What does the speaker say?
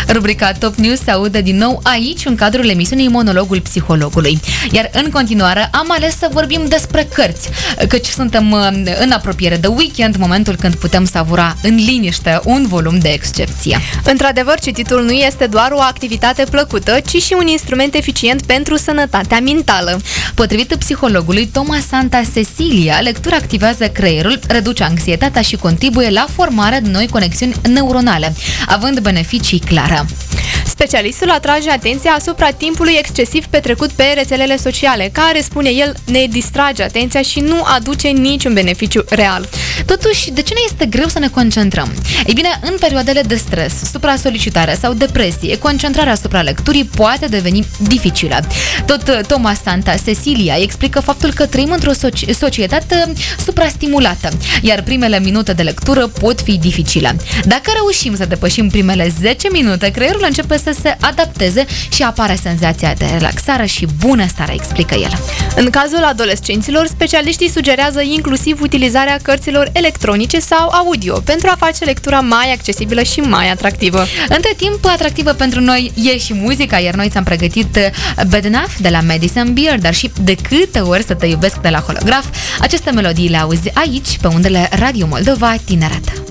Rubrica Top News se aude din nou aici, în cadrul emisiunii Monologul Psihologului. Iar în continuare am ales să vorbim despre cărți, căci suntem în apropiere de weekend, momentul când putem savura în liniște un volum de excepție. Într-adevăr, cititul nu este doar o activitate plăcută, ci și un instrument eficient pentru sănătatea mentală. Potrivit psihologului Thomas Santa Cecilia, lectura activează creierul, reduce anxietatea și contribuie la formarea de noi conexiuni neuronale, având beneficii clare. Specialistul atrage atenția asupra timpului excesiv petrecut pe rețelele sociale, care, spune el, ne distrage atenția și nu aduce niciun beneficiu real. Totuși, de ce ne este greu să ne concentrăm? Ei bine, în perioadele de stres, supra-solicitare sau depresie, concentrarea asupra lecturii poate deveni dificilă. Tot Thomas Santa Cecilia explică faptul că trăim într-o societate suprastimulată, iar primele minute de lectură pot fi dificile. Dacă reușim să depășim primele 10 minute, creierul începe să se adapteze și apare senzația de relaxare și bunăstare, explică el. În cazul adolescenților, specialiștii sugerează inclusiv utilizarea cărților electronice sau audio pentru a face lectura mai accesibilă și mai atractivă. Între timp, atractivă pentru noi e și muzica, iar noi ți-am pregătit Bad Enough de la Madison Beer, dar și De câte ori să te iubesc de la Holograf. Aceste melodii le auzi aici, pe undele Radio Moldova Tineret.